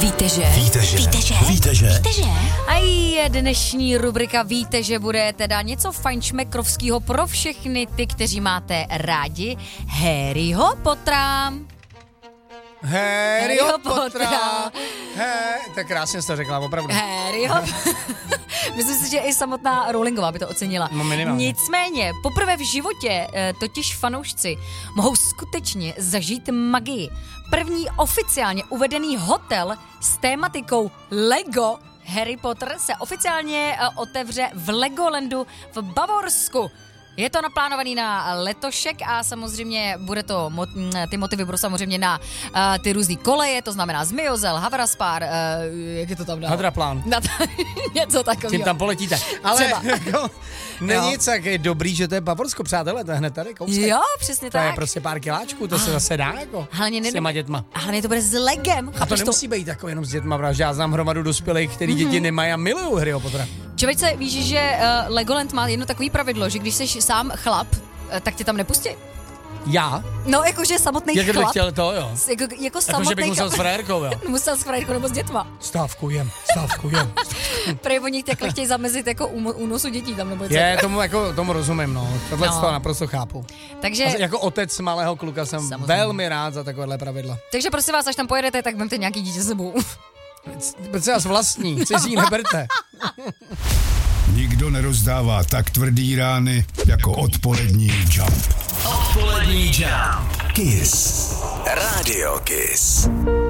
Víte, že? A je dnešní rubrika Víte, že bude teda něco fajnšmekrovského pro všechny ty, kteří máte rádi Harryho Pottera. Harryho Pottera. Tak krásně jsi to řekla, opravdu. Harryho. Myslím si, že i samotná Rowlingová by to ocenila. No, minimálně. Nicméně, poprvé v životě totiž fanoušci mohou skutečně zažít magii. První oficiálně uvedený hotel s tématikou Lego Harry Potter se oficiálně otevře v Legolandu v Bavorsku. Je to naplánovaný na letošek a samozřejmě bude to, ty motivy budou samozřejmě na ty různý koleje, to znamená Zmijozel, Havraspár, jak je to tam dál? Hadraplán. Něco takového. Tím tam poletíte. Ale jako, není tak dobrý, že to je Bavorsko, přátelé, to je hned tady kousek. Jo, přesně to tak. To je prostě pár kiláčků, to se zase dá jako s těma dětma. Hlavně to bude s Legem. A to nemusí být jako jenom s dětma, protože já znám hromadu dospělých, který děti nemají a milují Harryho Pottera. Člověče, víš, že Legoland má jedno takový pravidlo, že když jsi sám chlap, tak tě tam nepustí. Já? No, jakože samotný chlap. Jak bych chtěl to, jo. Jako samotný... Že bych musel s frérkou, jo. Musel s frérkou nebo s dětma. Stávkujem. Prej oni takhle chtějí zamezit jako únosu dětí tam, nebo tomu rozumím, no. Tohle to naprosto chápu. Takže... Jako otec malého kluka jsem velmi rád za takovéhle pravidla. Takže prosím vás, až tam pojedete, tak vemte nějaký dítě s sebou. Protože vás vlastní, cizí neberte. Nikdo nerozdává tak tvrdý rány jako odpolední Jump. Odpolední Jump. Kiss. Radio Kiss.